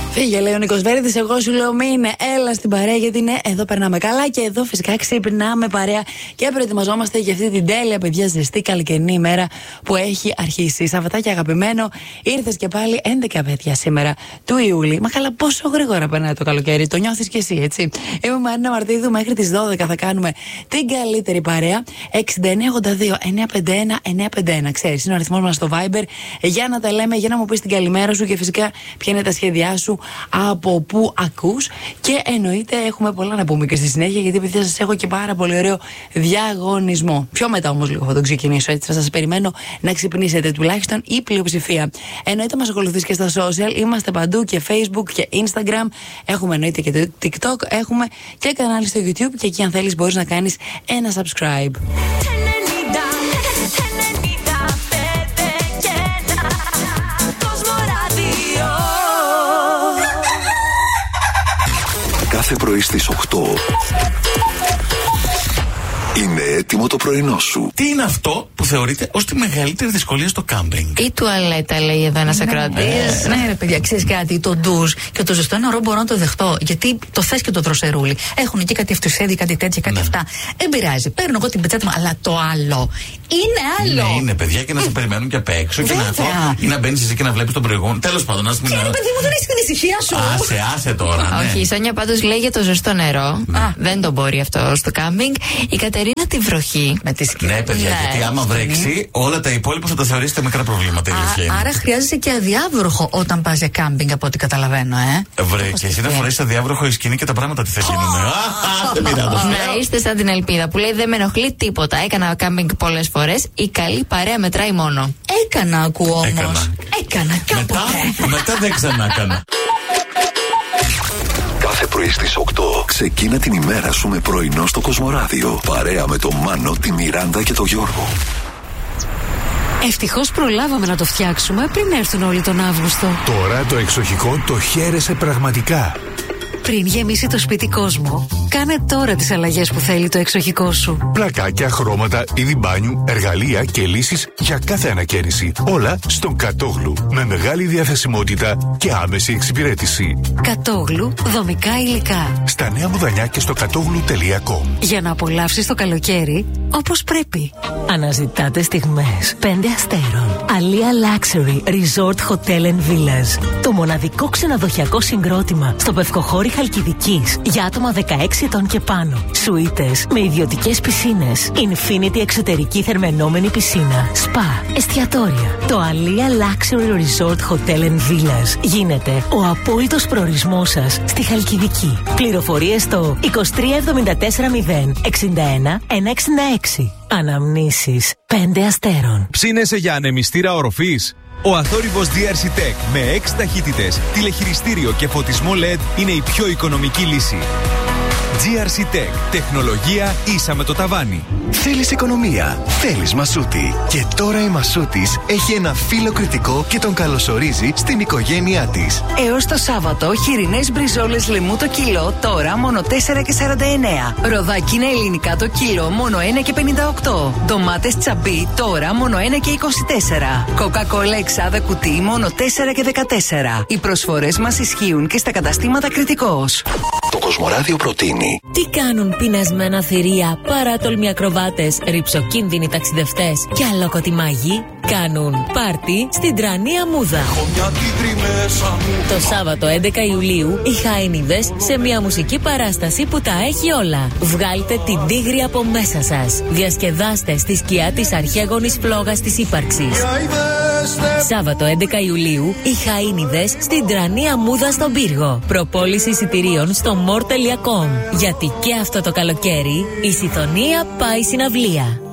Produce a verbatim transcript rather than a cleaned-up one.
Φύγε, λέει ο Νίκος Βέρδης. Εγώ σου λέω μείνε, έλα στην παρέα, γιατί ναι, εδώ περνάμε καλά και εδώ φυσικά ξυπνάμε παρέα και προετοιμαζόμαστε για αυτή την τέλεια, παιδιά, ζεστή καλοκαιρινή ημέρα που έχει αρχίσει. Σαββατάκι αγαπημένο, ήρθες και πάλι έντεκα παιδιά σήμερα του Ιούλη. Μα καλά, πόσο γρήγορα περνάει το καλοκαίρι, το νιώθεις κι εσύ, έτσι. Είμαι η Μαρίνα Μαρτίδου, μέχρι τις δώδεκα θα κάνουμε την καλύτερη παρέα. εξήντα εννέα ογδόντα δύο εννιακόσια πενήντα ένα εννιακόσια πενήντα ένα, ξέρεις, είναι ο αριθμός μας στο Viber για να τα λέμε, για να μου πεις την καλημέρα σου και φυσικά ποια είναι τα σχέδιά σου, από πού ακούς. Και εννοείται έχουμε πολλά να πούμε και στη συνέχεια, γιατί επειδή σας έχω και πάρα πολύ ωραίο διαγωνισμό. Πιο μετά όμως λίγο θα τον ξεκινήσω, έτσι θα σας περιμένω να ξυπνήσετε, τουλάχιστον η πλειοψηφία. Εννοείται μας ακολουθείς και στα social, είμαστε παντού και Facebook και Instagram, έχουμε εννοείται και το TikTok, έχουμε και κανάλι στο YouTube και εκεί αν θέλεις μπορείς να κάνεις ένα subscribe. Κάθε πρωί στις οκτώ είναι έτοιμο το πρωινό σου. Τι είναι αυτό που θεωρείται ως τη μεγαλύτερη δυσκολία στο κάμπινγκ? Η τουαλέτα, λέει εδώ ένας ακροατής. Ναι, ρε παιδιά, ξέρεις κάτι, το ντουζ και το ζεστό νερό μπορώ να το δεχτώ. Γιατί το θες και το τροσερούλι. Έχουν εκεί κάτι αυτοσέδι, κάτι τέτοια, κάτι ναι. αυτά. Δεν πειράζει. Παίρνω εγώ την πετσέτα μου, αλλά το άλλο είναι άλλο. Ναι, είναι παιδιά και να σε περιμένουν και απ' έξω και να αυτό. Ή να μπαίνεις εσύ και να βλέπεις τον προηγούμενο. Τέλος πάντων, α πούμε. Ναι, παιδί μου, δεν έχει την ησυχία σου. Άσε, άσε τώρα. Ναι. Όχι, η Σόνια πάντως λέει για το ζεστό νερό. Ναι. Α, δεν το μπορεί αυτό στο κάμπινγκ. Η Κατερίνα τη βροχή. Με τη σκηνή. Ναι, παιδιά, ναι, γιατί άμα βρέξει, όλα τα υπόλοιπα θα τα θεωρήσετε μικρά προβλήματα. Α, άρα χρειάζεσαι και αδιάβροχο όταν πας για κάμπινγκ, από ό,τι καταλαβαίνω, ε. Βρε, και εσύ να φορέσεις αδιάβροχο η σκηνή και τα πράγματα τι θα γίνουν. Να είστε σαν την Ελπίδα που λέει δεν με ενοχλεί τίποτα. Έκανα κάμπινγκ πολλές φορές. Η καλή παρέα μετράει μόνο. Έκανα, ακούω όμως. Έκανα. Έκανα κάποτε. Μετά, μετά δεν ξανά έκανα. Κάθε πρωί στις οκτώ ξεκίνα την ημέρα σου με πρωινό στο Κοσμοράδιο. Παρέα με τον Μάνο, τη Μιράντα και τον Γιώργο. Ευτυχώς προλάβαμε να το φτιάξουμε πριν έρθουν όλοι τον Αύγουστο. Τώρα το εξοχικό το χαίρεσαι πραγματικά. Πριν γεμίσει το σπίτι κόσμο, κάνε τώρα τις αλλαγές που θέλει το εξοχικό σου. Πλακάκια, χρώματα, είδη μπάνιου, εργαλεία και λύσεις για κάθε ανακαίνιση. Όλα στον Κατόγλου. Με μεγάλη διαθεσιμότητα και άμεση εξυπηρέτηση. Κατόγλου, δομικά υλικά. Στα Νέα Μουδανιά και στο κατόγλου τελεία κομ. Για να απολαύσεις το καλοκαίρι όπως πρέπει. Αναζητάτε στιγμές πέντε αστέρων. Αλία Luxury Resort Hotel and Villas. Το μοναδικό ξενοδοχειακό συγκρότημα στο Πευκοχώρι Χαλκιδικής για άτομα δεκαέξι ετών και πάνω. Σουίτες με ιδιωτικές πισίνες. Infinity εξωτερική θερμαινόμενη πισίνα. Σπα, εστιατόρια. Το Αλία Luxury Resort Hotel and Villas γίνεται ο απόλυτος προορισμός σας στη Χαλκιδική. Πληροφορίες στο είκοσι τρία εβδομήντα τέσσερα μηδέν εξήντα ένα εκατόν εξήντα έξι. Αναμνήσεις πέντε αστέρων. Ψήνεσαι για ανεμιστήρα οροφής? Ο αθόρυβος ντι αρ σι Tech με έξι ταχύτητες, τηλεχειριστήριο και φωτισμό ελ ι ντι είναι η πιο οικονομική λύση. τζι αρ σι Tech. Τεχνολογία ίσα με το ταβάνι. Θέλεις οικονομία, θέλεις Μασούτη. Και τώρα η Μασούτης έχει ένα φίλο κριτικό και τον καλωσορίζει στην οικογένειά της. Έως το Σάββατο, χοιρινές μπριζόλες λεμού το κιλό, τώρα μόνο τέσσερα και σαράντα εννέα. Ροδακίνα ελληνικά το κιλό, μόνο ένα και πενήντα οκτώ. Ντομάτες τσαμπί, τώρα μόνο ένα και είκοσι τέσσερα. Κοκακόλα εξάδα κουτί, μόνο τέσσερα και δεκατέσσερα. Οι προσφορές μας ισχύουν και στα καταστήματα Κρητικός. Το Κοσμοράδιο προτείνει. Τι κάνουν πεινασμένα θηρία, παράτολμοι ακροβάτες, ρυψοκίνδυνοι ταξιδευτές και αλόκοτοι μάγοι? Κάνουν πάρτι στην Τρανία Μούδα. Το Σάββατο έντεκα Ιουλίου οι Χάινιδες σε μια μουσική παράσταση που τα έχει όλα. Βγάλτε την τίγρη από μέσα σας. Διασκεδάστε στη σκιά της αρχαίγονης φλόγας της ύπαρξης. Σάββατο έντεκα Ιουλίου οι Χαΐνιδες στην Τρανία Μούδα στον Πύργο. Προπόληση εισιτηρίων στο more τελεία com. Γιατί και αυτό το καλοκαίρι η Συθονία πάει συναυλία.